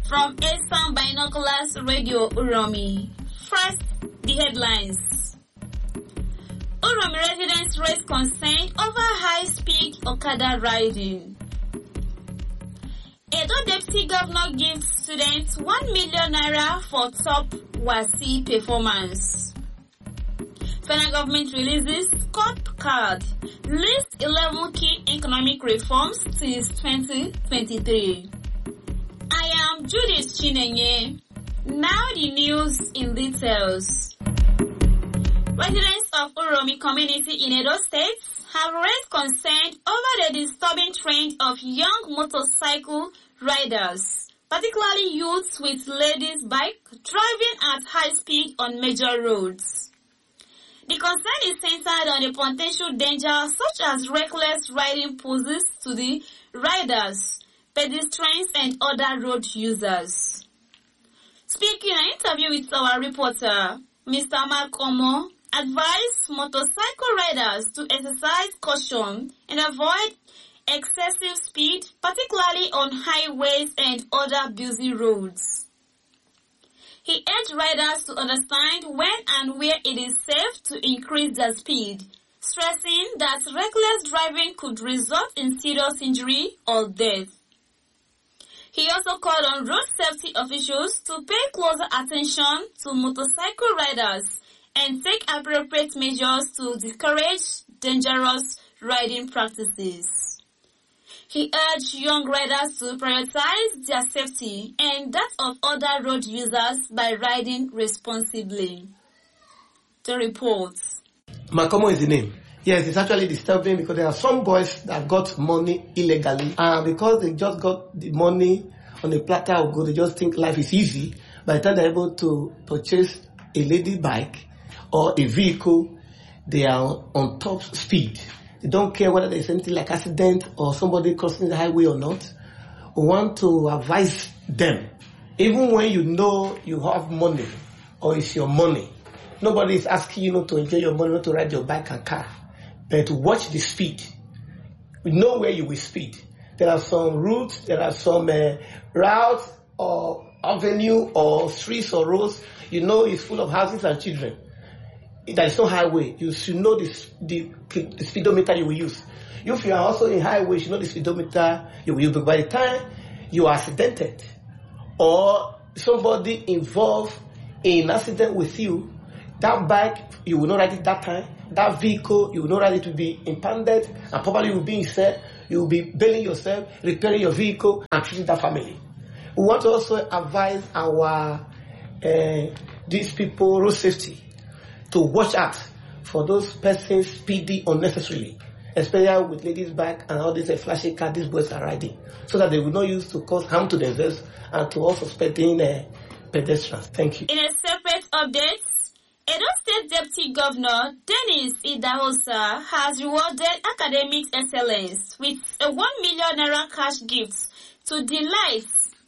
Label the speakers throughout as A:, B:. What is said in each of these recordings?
A: From Esan Binoculars Radio Uromi. First, the headlines. Uromi residents raise concern over high-speed Okada riding. Edo Deputy Governor gives students 1 million naira for top WASSCE performance. Federal government releases scorecard, lists 11 key economic reforms since 2023. I am Judith Chinenye. Now the news in details. Residents of Uromi community in Edo State have raised concern over the disturbing trend of young motorcycle riders, particularly youths with ladies' bike driving at high speed on major roads. The concern is centered on the potential danger such as reckless riding poses to the riders, pedestrians and other road users. Speaking in an interview with our reporter, Mr. Mark Omo advised motorcycle riders to exercise caution and avoid excessive speed, particularly on highways and other busy roads. He urged riders to understand when and where it is safe to increase their speed, stressing that reckless driving could result in serious injury or death. He also called on road safety officials to pay closer attention to motorcycle riders and take appropriate measures to discourage dangerous riding practices. He urged young riders to prioritize their safety and that of other road users by riding responsibly. The report.
B: Makomo is the name. Yes, it's actually disturbing because there are some boys that got money illegally, and because they just got the money on a platter of gold, they just think life is easy. By the time they're able to purchase a lady bike or a vehicle, they are on top speed. They don't care whether there's anything like accident or somebody crossing the highway or not. We want to advise them, even when you know you have money or it's your money, nobody is asking you not to enjoy your money, not to ride your bike and car, but to watch the speed. We know where you will speed. There are some routes, there are some routes or avenue or streets or roads, you know it's full of houses and children. There is no highway. You should know the speedometer you will use. If you are also in highway, you should know the speedometer you will use. But by the time you are accidented or somebody involved in an accident with you, that bike, you will not ride it that time. That vehicle, you will not ride it to be impounded, and probably you will be instead, you will be bailing yourself, repairing your vehicle, and treating that family. We want to also advise our these people, road safety, to watch out for those persons speeding unnecessarily, especially with ladies' bike and all these flashy cars these boys are riding, so that they will not use to cause harm to themselves and to all suspecting pedestrians. Thank you.
A: In a separate update, Edo State Deputy Governor Dennis Idahosa has rewarded academic excellence with a 1 million naira cash gift to Delight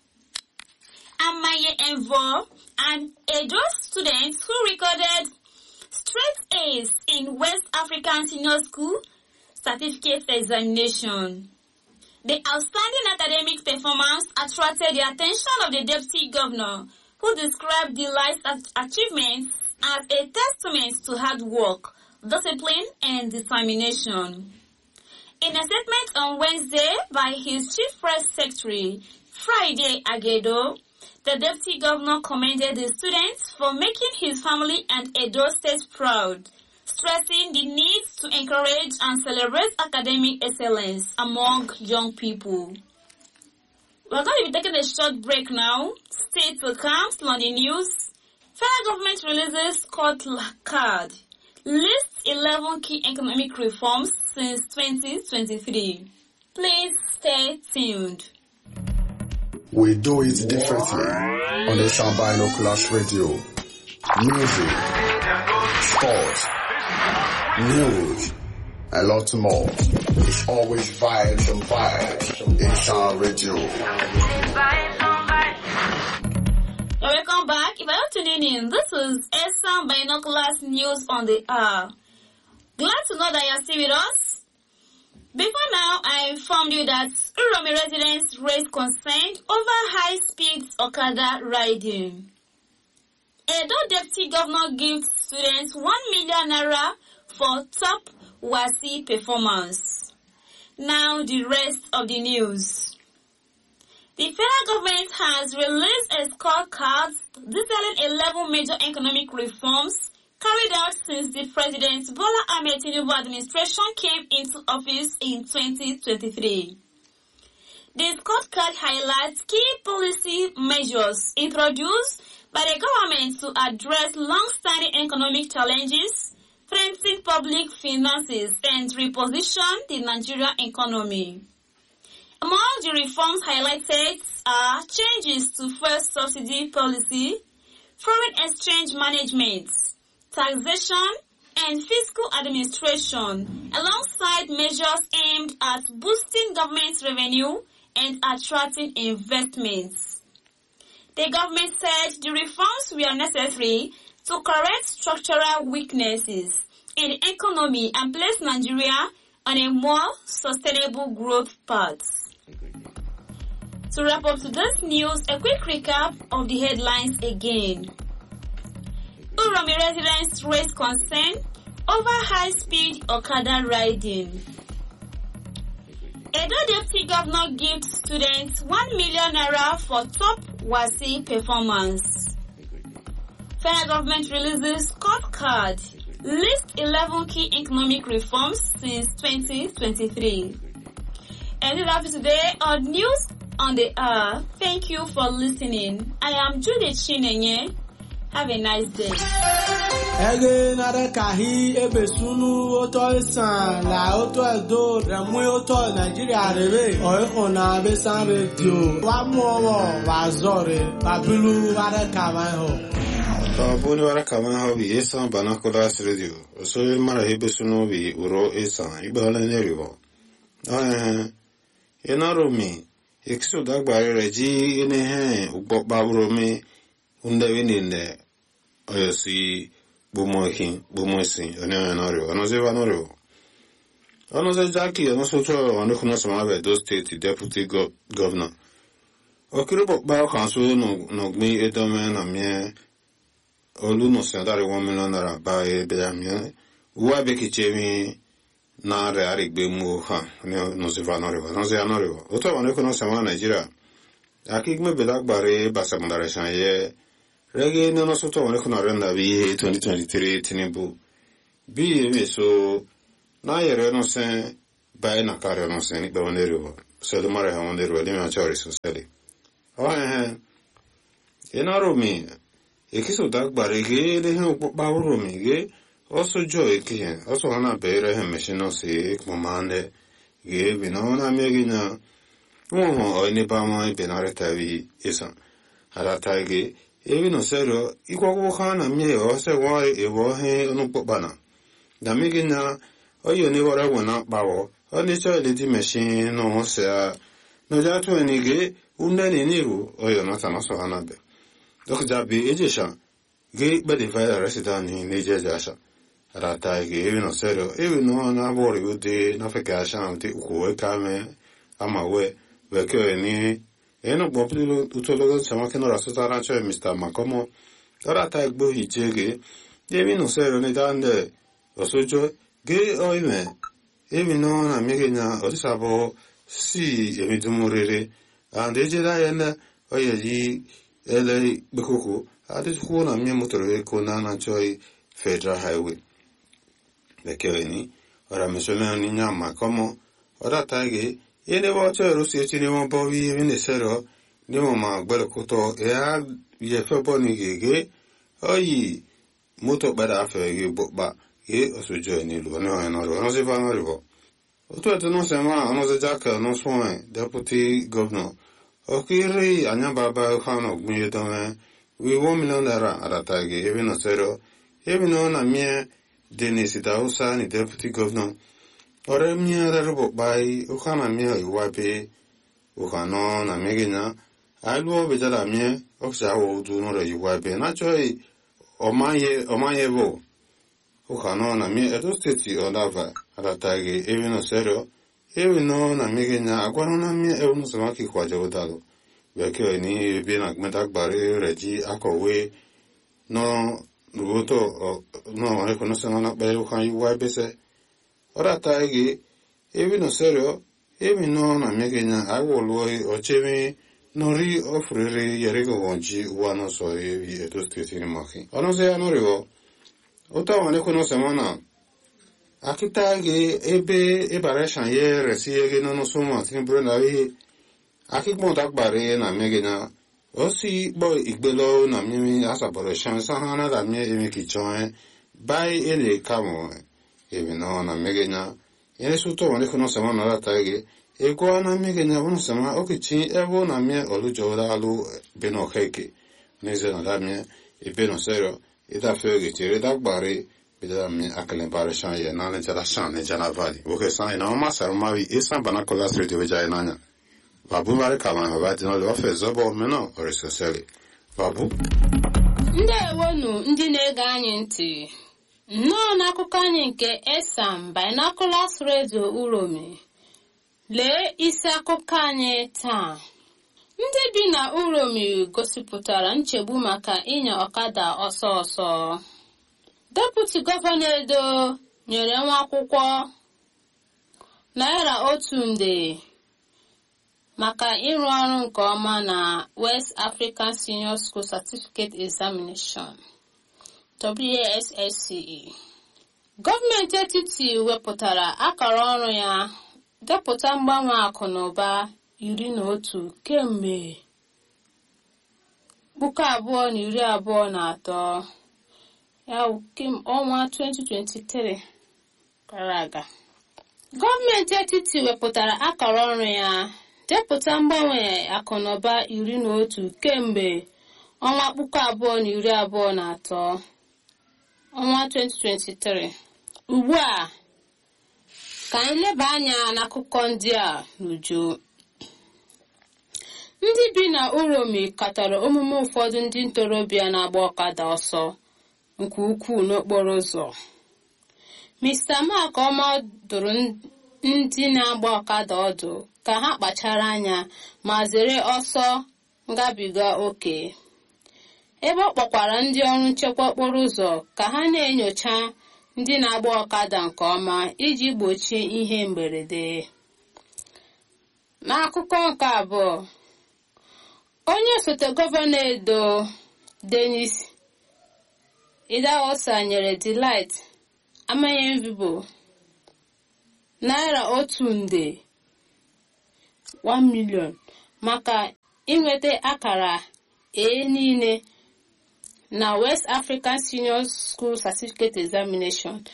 A: Amaye Envo and Edo students who recorded straight A's in West African Senior School certificate examination. The outstanding academic performance attracted the attention of the Deputy Governor, who described Delight's achievements as a testament to hard work, discipline, and determination. In a statement on Wednesday by his Chief Press Secretary, Friday Agedo, the Deputy Governor commended the students for making his family and Edo State proud, stressing the need to encourage and celebrate academic excellence among young people. We're going to be taking a short break now. Stay to come on the news. Federal government releases scorecard, lists 11 key economic reforms since 2023. Please stay tuned.
C: We do it differently on the Esan Binoculars Radio. Music, sports, news, a lot more. It's always vibes and vibes. Esan Radio.
A: Welcome back. If you're tuning in, this is Esan Binoculars News on the Hour. Glad to know that you're still with us. Before now, I informed you that Uromi residents raised concern over high-speed Okada riding. Edo Deputy Governor gives students 1 million naira for top WASSCE performance. Now the rest of the news. The federal government has released a scorecard detailing 11 major economic reforms carried out since the President Bola Ahmed Tinubu administration came into office in 2023. The scorecard highlights key policy measures introduced by the government to address long-standing economic challenges, strengthen public finances, and reposition the Nigerian economy. Among the reforms highlighted are changes to fuel subsidy policy, foreign exchange management, taxation, and fiscal administration, alongside measures aimed at boosting government revenue and attracting investments. The government said the reforms were necessary to correct structural weaknesses in the economy and place Nigeria on a more sustainable growth path. To wrap up today's news, a quick recap of the headlines again. Uromi residents raised concern over high-speed Okada riding. Edo Deputy Governor gives students 1 million naira for top WASSCE performance. Federal government releases scorecard, list 11 key economic reforms since 2023. And that's it today on News on the Hour. Thank you for listening. I am Judith Chinenye. Have a nice day.
D: Ege nare kahi ebesunu oto isan la oto edo remwe oto Nigeria rebe oiko na besan radio wa muowo wa zore babilu ware kaman ho.
E: Buni ware kaman ho bi isan banakolas radio. So mara ebesunu bi uro isan ibala neribo. Enaro Ekiso dagbare reji ine ugbo baburo mi undewe ninde oyosi bumoisin onore onore onoze jaki onosoto onukuna samabe do state deputy governor okiribo ba kanso no gmi edome na mie olu no sendare 1 million naira ba e be amie uwa be kichemi na reari gbe mu ha no se va nore oto wane kono sama Nigeria akigme bedagbare basamandare shanye rege no soto wane kono renda bi 2023 Tinubu bi emeso na yere no sen ba na kare no sen gbe wonere so do mare ha wonere le ma chori so sele enaro mi ekiso dagbare ge le hin pa woro mi ge also joy again. Also hana bere he machine se komande ge binona megina mo oni ba mo benare tavi isa ala tage evino sero ikwa hana mi o se wa e wo he no bana da megina oyo ni wora wona bawo oni so le di machine no se no ja to ni ge unne ni ru oyo no sana so hana be dok jabi ejesha ge be de fa resident ni nejeja Rataigi, even no serio, even no na bori uti na feka shanti uwe kame ama we weke ni eno bopilo utologo chama ke no rasuta rancho Mr. Makomo rataigi bo hichege even no serio ni dande osojo ge oime even no na migena odisabo si emidumurere and ejeda ene oyeji ele bekuku adi ku na mi motore ko na choi Federal Highway Bekeni, ora mesona ni nyama como ora tage ene voce rusi chini mo bovi vine sero ni mo ma gbelo kuto ya ye fe boni gege oyi moto bada fe ge bokba ge osujo ni lu no se va no rivo oto to no se ma no se jaka no so deputy governor okiri anya baba khano gmi to we 1 million naira ara tage even no sero even no na mie Dennis Dausa ni deputy governor. Ore mia rabo bai ukana mia iwabe ukano na megina alwo bejala mia oksa wo du no re iwabe na choi omaye bo ukano na mia edo state ondava atage even no sero ewi no na migenya agwara na mi ewu no sama ki kwaje odalo beke ni bi na gmeta gbare reji akowe no rugoto no reconoce na ba yo kan yuwa bese ora ta ege ewi no serio ewi no na migenya agwolo ochemi nori ofrere yerego wonji wano so ewi eto stesini maki ono se anorigo ota wane kono semana akita ge ebe ebare shanye resi ege no so ma tin brenda wi akigbo dagbare na megena osi boy igbelo na mi asaboro shan sahana da mi emi kichon bai ele kamo ebi no na megena ene suto wane kono semana la tage ego na megena wono sema okichi ewo na mi olujo da alu beno heke neze na da mi ebeno sero ida fege tire dagbare bida mi akalen pare shan ye na le jala shan ne jala vali oke san ina ma sar ma wi isan banakola street we jay nanya babu mare kama ba ti no le ofe zobo meno orisosele babu
A: ndewonu ndị na-ege anyị ntị nnọọ n'akụkọ anyị nke Esam Binoculars Radio Uromi. Lee isi akụkọ anyị taa. Ndị bi na Uromi gosipụtara nchegbu maka ịnya ọkada ọsọ ọsọ. Deputy Gọvanọ Edo nyere nwa akwụkwọ naira 1,000,000 maka ịrụ ọrụ nke ọma na West African Senior School Certificate Examination WASSCE. Gọọmenti etiti wepụtara akara ọrụ ya depụta mgbanwe akụ na ụba 11 kemgbe 2023 ya ọnwa 2023 gara aga. Gọọmenti etiti wepụtara akara ọrụ ya depụta mgbanwe akụ na ụba 11 kemgbe ọnwa 2023 ọnwa 2023. Ugbu a ka anyị leba anya n'akụkọ ndị a n'uju. Ndị bi na Uromi katọrọ omume ụfọdụ ndị ntorobịa na-agba ọkada ọsọ nke ukwuu n'okporo ụzọ. Mr. Mark Ọma dụrụ ndị na-agba ọkada ọdụ ka ha kpachara anya ma zere ọsọ ngabiga oke. Ebe ọ kpọkwara ndị ọrụ nchekwa okporo ụzọ ka ha na-enyocha ndị na-agba ọkada nke ọma iji gbochie ihe mberede. N'akụkọ nke abụọ, onye osote gọvanọ Edo Dennis Idahosa nyere Delight Amayemvibo naira 1 million maka inweta akara A niile na West African Senior School Certificate Examination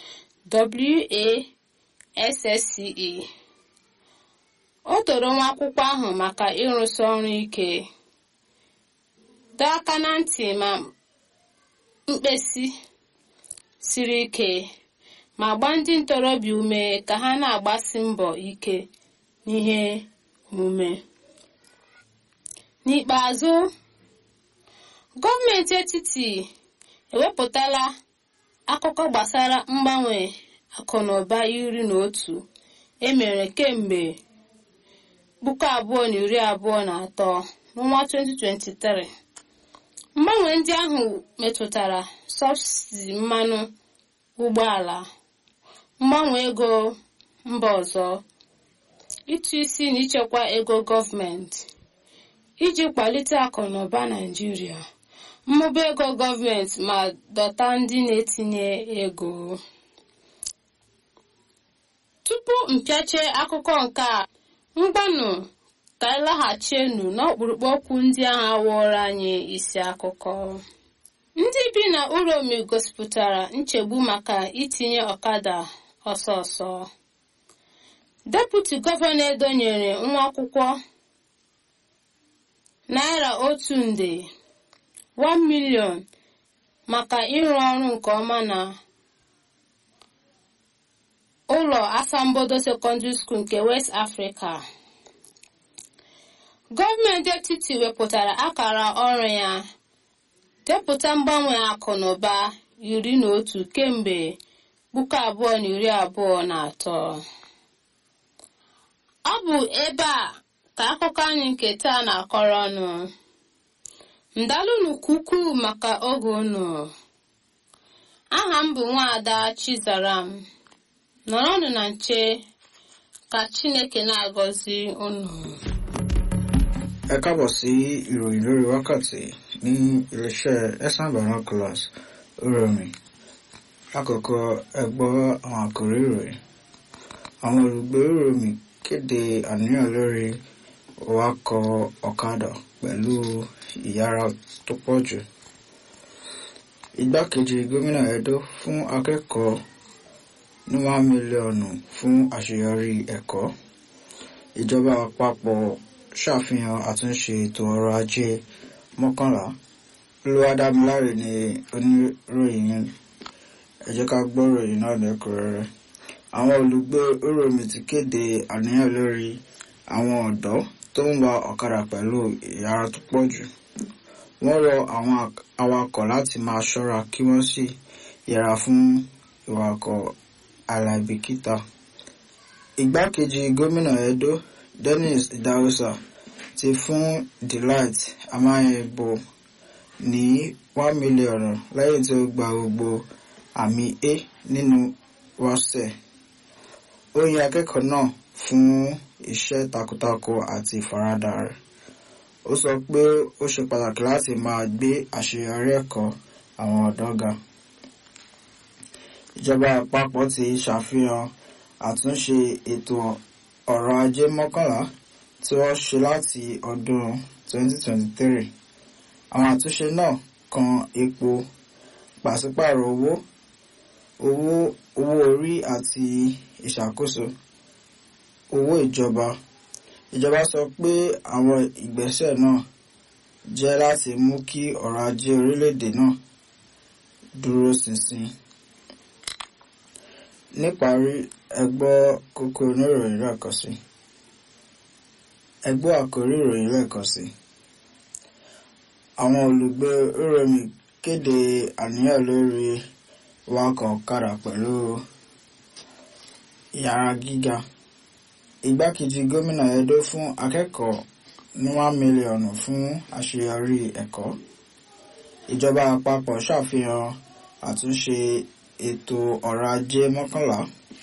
A: WASSCE. O toro nwa akwụkwọ ahụ maka ịrụsi ọrụ ike, dọọ aka na ntị ma mkpesi siri ike ma gbaa ndị ntorobịa ume ka ha na-agbasi mbọ ike n'ihe omume. N'ikpeazụ, gọọmenti etiti ewepụtala akụkọ gbasara mgbanwe akụnụba 11 emere kemgbe 2023 n'ọnwa 2023. Mgbanwe ndị ahụ metụtara sọbsidi mmanụ ụgbọala, mgbanwe ego mba ọzọ, ịtụ isi na ichekwa ego gọọmenti iji kwalite akụnụba Naịjirịa, mmụba ego gọọmenti ma dọta ndị na-etinye ego. Tupu mpịache akụkọ nke a, ngwanụ ka anyị laghachienu n'ọkpụrụkpụ okwu ndị ahụ wụrụ anyị isi akụkọ. Ndị bi na Uromi gosipụtara nchegbu maka itinye ọkada ọsọ ọsọ. Deputy Gọvanọ Edo nyere nwa akwụkwọ naira 1 million maka ịrụ ọrụ nke ọma na ụlọ asambodo secondary school nke West Africa. Gọọmenti etiti wepụtara akara ọrụ ya depụta mgbanwe akụ na ụba 11 kemgbe 2023.
F: Ọ bụ ebe a ka akụkọ anyị nke taa na-akọrọ ọnụ. Ndalụnụ ukwuu maka oge unu. Aha m bụ Nwaada Chizaram. Nọrọnụ na nche ka Chineke na-agọzi unu.
G: Ẹ káàbọ̀ sí ìròyìn lórí wákàtí ní iléeṣẹ́ Esan Binoculars Uromi. Lákòókò ẹ gbọ́ àwọn àkòrí ìròyìn. Àwọn olùgbé Uromi kéde àníyàn lórí wakọ̀ ọ̀kadà pẹ̀lú ìyára tó pọ̀ jù. Igbákejì gómìnà Edo fún akẹ́kọ̀ọ́ ní 1 mílíọ̀nù fún àṣeyọrí ẹ̀kọ́. Ìjọba àpapọ̀ ṣàfihàn àtúnṣe ètò ọrọ̀ ajé 11. Olúwadámiláre ni oníròyìn. Ẹ jẹ́ ká gbọ́ ìròyìn náà lẹ́kùnrẹ́rẹ́. Àwọn olùgbé Uromi ti kéde àníyàn lórí àwọn ọ̀dọ́ tó ń wa ọ̀kadà pẹ̀lú ìyára tó pọ̀ jù. Wọ́n rọ àwọn awakọ̀ láti máa ṣọ́ra kí wọ́n sì yẹra fún ìwakọ̀ aláìbìkítà. Igbákejì gómìnà Edo Dennis Idahosa ti fún Delight Amayebo ní 1 mílíọ̀nù lẹ́yìn tí ó gba gbogbo àmì A nínú WASSCE. Ó yin akẹ́kọ̀ọ́ náà fún iṣẹ́ takuntakun àti ìfaradà rẹ̀. Ó sọ pé ó ṣe pàtàkì láti máa gbé àṣeyọrí ẹ̀kọ́ àwọn ọ̀dọ́ ga. Ìjọba àpapọ̀ ti ṣàfihàn àtúnṣe ètò ọrọ̀ ajé 11 tí wọ́n ṣe láti ọdún 2023. Àwọn àtúnṣe náà kan epo, pàṣípààrọ̀ owó orí àti ìṣàkóso owó ìjọba. Ìjọba sọ pé àwọn ìgbésẹ̀ náà jẹ́ láti mú kí ọrọ̀ ajé orílẹ̀-èdè náà dúró ṣinṣin. Níparí, ẹ gbọ́ kókó oníròyìn lẹ́ẹ̀kan sí. Ẹ gbọ́ àkórí ìròyìn lẹ́ẹ̀kan sí. Àwọn olùgbé Uromi kéde àníyàn lórí wakọ̀ ọ̀kadà pẹ̀lú ìyára gíga. Igbákejì gómìnà Edo fún akẹ́kọ̀ọ́ ní 1 mílíọ̀nù fún àṣeyọrí ẹ̀kọ́. Ìjọba àpapọ̀ ṣàfihàn àtúnṣe ètò ọrọ̀ ajé 11.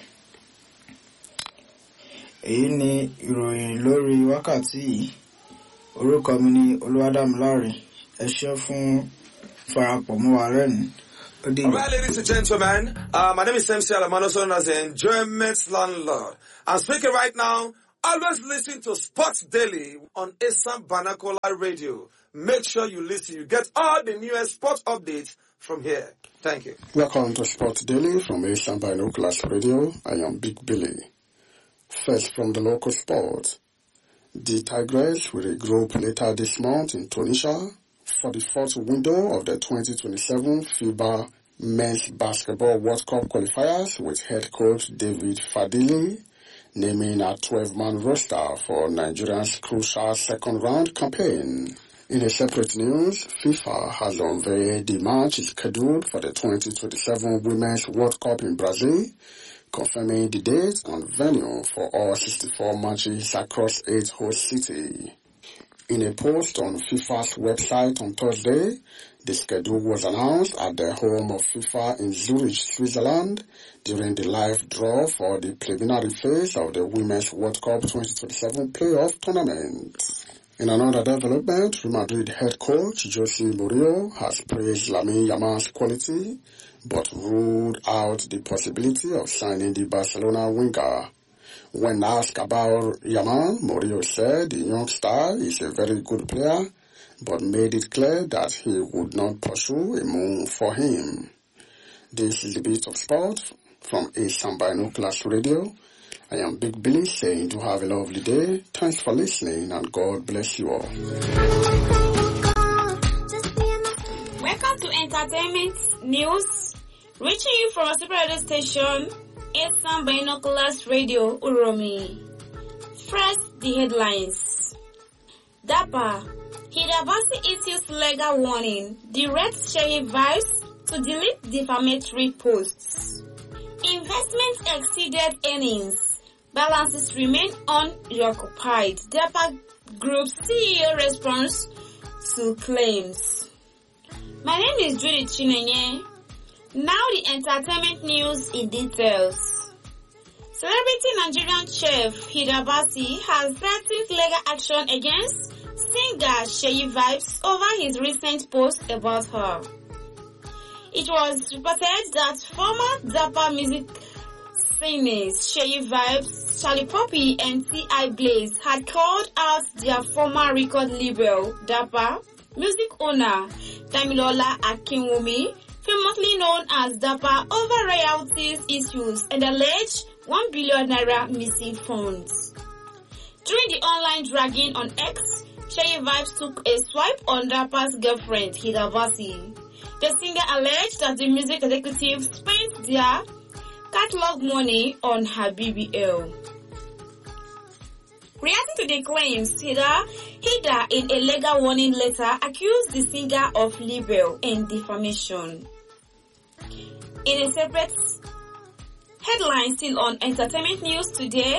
G: Èyí ni ìròyìn lórí wákàtí yìí. Orúkọ mi ni Olúwadámiláre. Ẹ ṣé fún farapọ̀ mọ́ wa lẹ́nu.
H: All right, ladies and gentlemen, my name is MC Alamano, known as the Enjoyment Landlord. I'm speaking right now. Always listen to Sports Daily on Esan Binocular Radio. Make sure you listen. You get all the newest sports updates from here. Thank you.
C: Welcome to Sports Daily from Esan Binocular Radio. I am Big Billy. First from the local sport. The Tigers will regroup later this month in Tunisia for the fourth window of the 2027 FIBA Men's Basketball World Cup qualifiers, with head coach David Fadili naming a 12-man roster for Nigeria's crucial second-round campaign. In a separate news, FIFA has unveiled the match scheduled for the 2027 Women's World Cup in Brazil, confirming the date and venue for all 64 matches across 8 host cities. In a post on FIFA's website on Thursday, the schedule was announced at the home of FIFA in Zurich, Switzerland, during the live draw for the preliminary phase of the Women's World Cup 2027 playoff tournament. In another development, Real Madrid head coach Jose Mourinho has praised Lamine Yamal's quality, but ruled out the possibility of signing the Barcelona winger. When asked about Yamal, Mourinho said the young star is a very good player, but made it clear that he would not pursue a move for him. This is the Beat of Sport from Esan Binocular Radio. I am Big Billy saying do have a lovely day. Thanks for listening and God bless you all.
A: Welcome to Entertainment News, reaching you from a super radio station, Esan Binoculars Radio Uromi. First, the headlines. DAPA, Hidabasi issues legal warning, directs Shehi Vibes to delete defamatory posts. Investment exceeded earnings balances remain unoccupied. DAPA Group CEO responds to claims. My name is Judith Chinenye. Now the entertainment news in details. Celebrity Nigerian chef Hida Basi has threatened legal action against singer Sheyi Vibes over his recent post about her. It was reported that former DAPA music singers Sheyi Vibes, Charlie Poppy and T.I. Blaze had called out their former record label DAPA music owner Damilola Akinwumi, famously known as DAPA, over royalties issues and alleged 1 billion naira missing funds. During the online dragging on X, Sheyi Vibes took a swipe on DAPA's girlfriend, Hida Basi. The singer alleged that the music executive spent their catalog money on her BBL. Reacting to the claims, Hida, in a legal warning letter, accused the singer of libel and defamation. In a separate headline still on entertainment news today,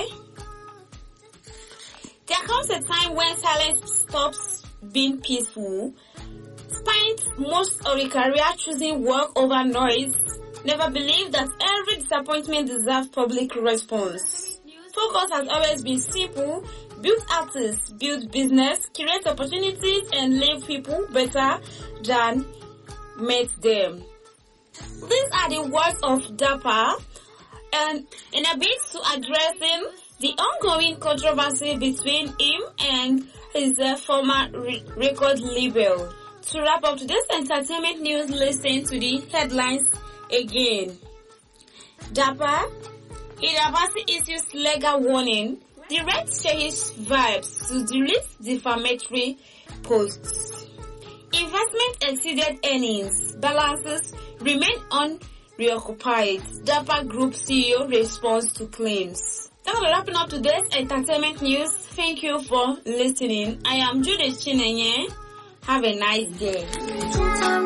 A: there comes a time when silence stops being peaceful. Spent most of a career choosing work over noise. Never believed that every disappointment deserves public response. Focus has always been simple: build artists, build business, create opportunities, and leave people better than met them. These are the words of DAPA, and in a bid to addressing the ongoing controversy between him and his former record label. To wrap up today's entertainment news, listen to the headlines again. DAPA, Hida Basi issues legal warning, directs Sheyi Vibes to delete defamatory posts. Investment exceeded earnings, balances remain unreoccupied. DAPA Group CEO responds to claims. That's wrapping up today's entertainment news. Thank you for listening. I am Judith Chinenye. Have a nice day.